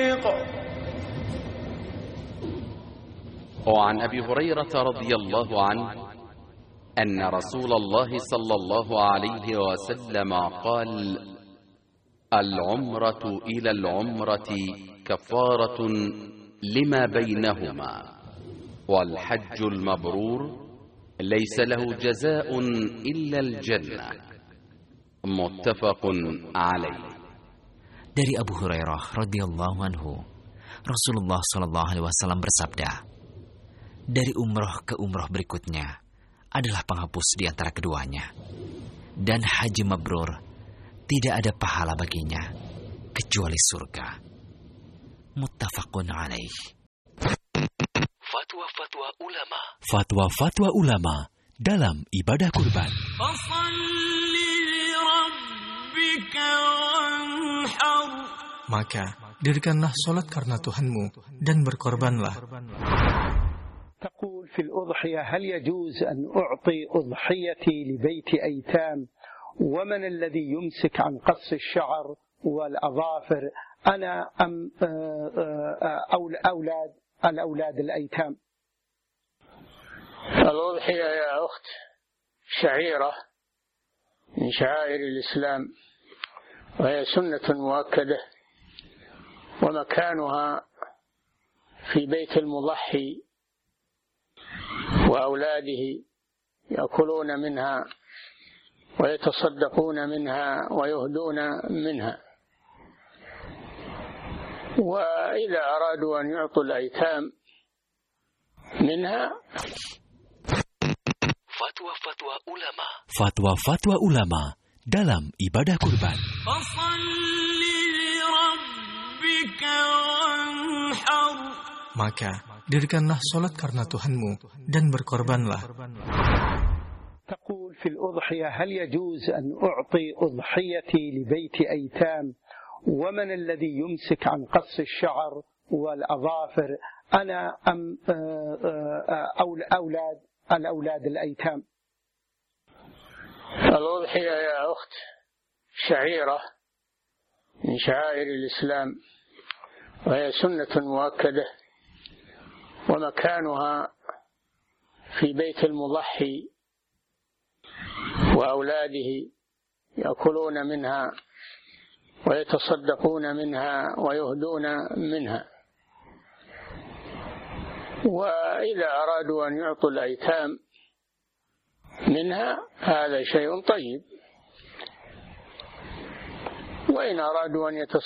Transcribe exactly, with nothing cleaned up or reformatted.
وعن أبي هريرة رضي الله عنه أن رسول الله صلى الله عليه وسلم قال: العمرة إلى العمرة كفارة لما بينهما، والحج المبرور ليس له جزاء إلا الجنة. متفق عليه. Dari Abu Hurairah radhiyallahu anhu, Rasulullah shallallahu alaihi wasallam bersabda, dari umroh ke umroh berikutnya adalah penghapus di antara keduanya, dan haji mabrur tidak ada pahala baginya kecuali surga. Muttafaqun alaih. Fatwa-fatwa ulama. Fatwa-fatwa ulama dalam ibadah kurban. Maka dirikanlah solat karena Tuhanmu dan berkorbanlah. تقول في الأضحية: هل يجوز أن أعطي أضحيتي لبيت أيتام؟ ومن الذي يمسك عن قص الشعر والأظافر، أنا أم أو أولاد الأولاد الأيتام؟ الأضحية يا أخت شعيرة من شعائر الإسلام، وهي سنة مؤكدة، ومكانها في بيت المضحي، وأولاده يأكلون منها ويتصدقون منها ويهدون منها. وإذا أرادوا أن يعطوا الأيتام منها. Fatwa-fatwa ulama. Fatwa-fatwa ulama dalam ibadah kurban. Maka dirikanlah solat karena Tuhanmu dan berkorbanlah. تقول في الأضحية: هل يجوز أن أعطي أضحيتي لبيت أيتام؟ ومن الذي يمسك عن قص الشعر والأظافر، أنا أم أو أولاد الأولاد الأيتام؟ الأضحية يا أخت شعيرة من شعائر الإسلام، وهي سنة مؤكدة، ومكانها في بيت المضحي، وأولاده يأكلون منها ويتصدقون منها ويهدون منها. وإذا أرادوا أن يعطوا الأيتام منها هذا شيء طيب، وإن أرادوا أن يتصدقوا